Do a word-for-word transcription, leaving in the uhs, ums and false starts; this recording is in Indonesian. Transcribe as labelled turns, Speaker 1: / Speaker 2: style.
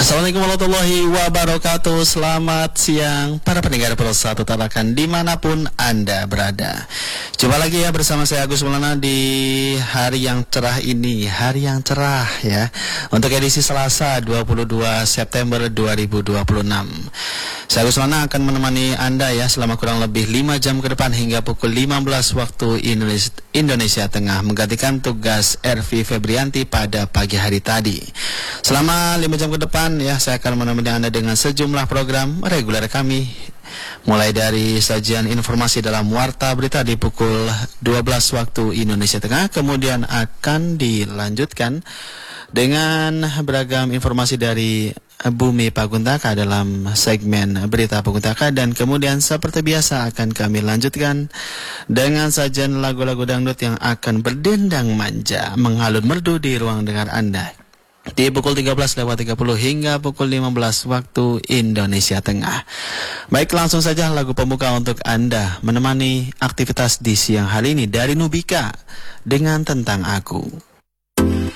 Speaker 1: Assalamualaikum warahmatullahi wabarakatuh. Selamat siang para pendengar Pro satu Tarakan dimanapun Anda berada. Jumpa lagi ya bersama saya Agus Maulana di hari yang cerah ini. Hari yang cerah ya, untuk edisi Selasa dua puluh dua September dua ribu dua puluh enam. Saya Agus Maulana akan menemani Anda ya selama kurang lebih lima jam ke depan hingga pukul lima belas waktu Indonesia, Indonesia Tengah, menggantikan tugas R V Febrianti pada pagi hari tadi. Selama lima jam ke depan ya, saya akan menemani Anda dengan sejumlah program reguler kami, mulai dari sajian informasi dalam Warta Berita di pukul dua belas waktu Indonesia Tengah, kemudian akan dilanjutkan dengan beragam informasi dari Bumi Paguntaka dalam segmen Berita Paguntaka, dan kemudian seperti biasa akan kami lanjutkan dengan sajian lagu-lagu dangdut yang akan berdendang manja mengalun merdu di ruang dengar Anda di pukul tiga belas lewat tiga puluh hingga pukul lima belas waktu Indonesia Tengah. Baik, langsung saja lagu pembuka untuk Anda menemani aktivitas di siang hari ini dari Nubika dengan Tentang Aku.